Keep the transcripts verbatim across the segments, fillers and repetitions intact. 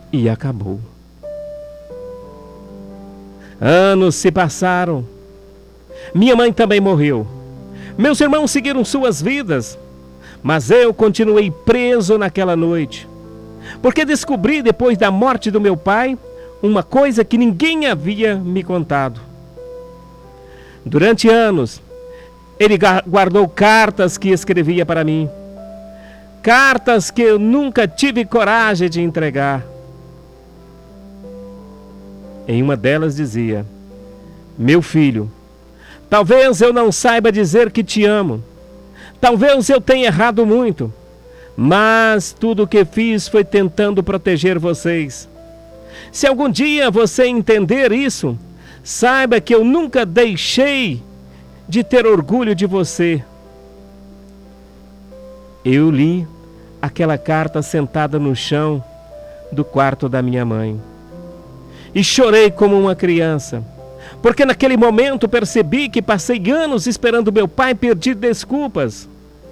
e acabou. Anos se passaram. Minha mãe também morreu. Meus irmãos seguiram suas vidas, mas eu continuei preso naquela noite, porque descobri depois da morte do meu pai uma coisa que ninguém havia me contado. Durante anos, ele guardou cartas que escrevia para mim, cartas que eu nunca tive coragem de entregar. Em uma delas dizia: meu filho, talvez eu não saiba dizer que te amo, talvez eu tenha errado muito, mas tudo o que fiz foi tentando proteger vocês. Se algum dia você entender isso, saiba que eu nunca deixei de ter orgulho de você. Eu li aquela carta sentada no chão do quarto da minha mãe e chorei como uma criança, porque naquele momento percebi que passei anos esperando meu pai pedir desculpas,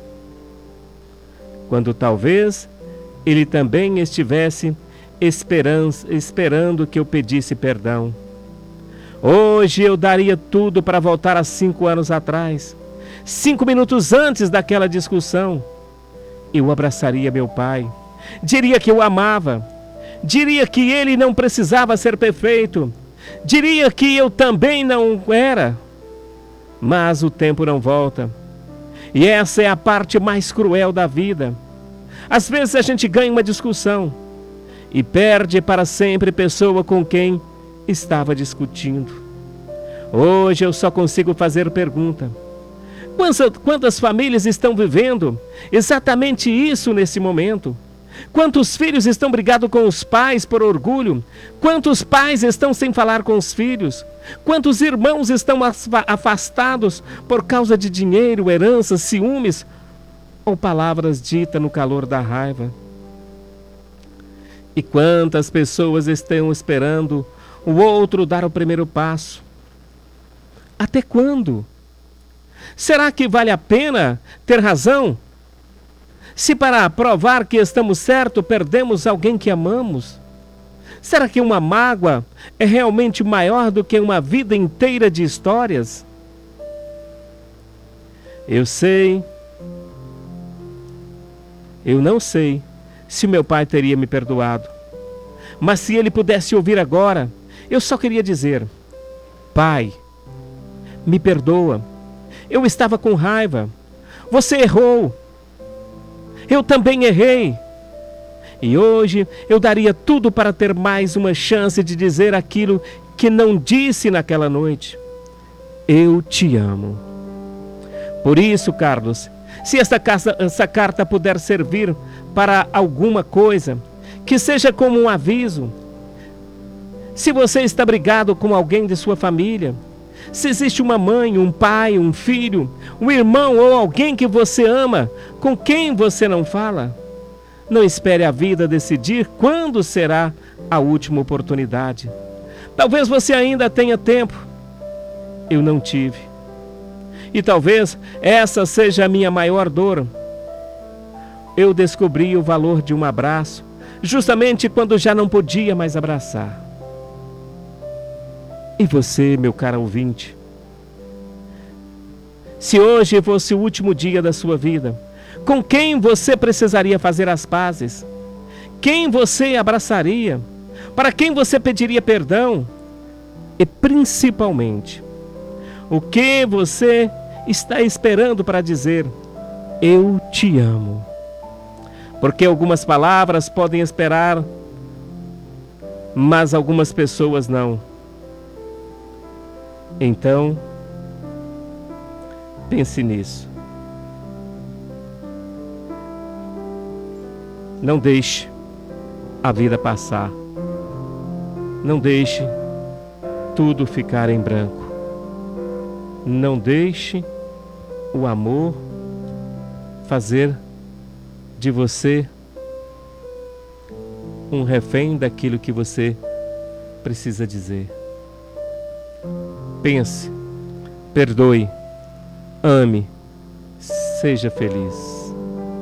quando talvez ele também estivesse esperança, esperando que eu pedisse perdão. Hoje eu daria tudo para voltar a cinco anos atrás, cinco minutos antes daquela discussão. Eu abraçaria meu pai, diria que eu amava, diria que ele não precisava ser perfeito, diria que eu também não era. Mas o tempo não volta, e essa é a parte mais cruel da vida. Às vezes a gente ganha uma discussão e perde para sempre a pessoa com quem estava discutindo. Hoje eu só consigo fazer pergunta: quantas, quantas famílias estão vivendo exatamente isso nesse momento? Quantos filhos estão brigados com os pais por orgulho? Quantos pais estão sem falar com os filhos? Quantos irmãos estão afastados por causa de dinheiro, heranças, ciúmes ou palavras ditas no calor da raiva? E quantas pessoas estão esperando o outro dar o primeiro passo? Até quando? Será que vale a pena ter razão? Se para provar que estamos certos perdemos alguém que amamos? Será que uma mágoa é realmente maior do que uma vida inteira de histórias? Eu sei, eu não sei se meu pai teria me perdoado, mas se ele pudesse ouvir agora, eu só queria dizer: pai, me perdoa, eu estava com raiva, você errou, eu também errei, e hoje eu daria tudo para ter mais uma chance de dizer aquilo que não disse naquela noite: eu te amo. Por isso, Carlos, se esta, casa, essa carta puder servir para alguma coisa, que seja como um aviso. Se você está brigado com alguém de sua família, se existe uma mãe, um pai, um filho, um irmão ou alguém que você ama, com quem você não fala, não espere a vida decidir quando será a última oportunidade. Talvez você ainda tenha tempo. Eu não tive. E talvez essa seja a minha maior dor. Eu descobri o valor de um abraço, justamente quando já não podia mais abraçar. E você, meu caro ouvinte, se hoje fosse o último dia da sua vida, com quem você precisaria fazer as pazes? Quem você abraçaria? Para quem você pediria perdão? E principalmente, o que você está esperando para dizer: eu te amo? Porque algumas palavras podem esperar, mas algumas pessoas não. Então, pense nisso. Não deixe a vida passar. Não deixe tudo ficar em branco. Não deixe o amor fazer de você um refém daquilo que você precisa dizer. Pense, perdoe, ame, seja feliz.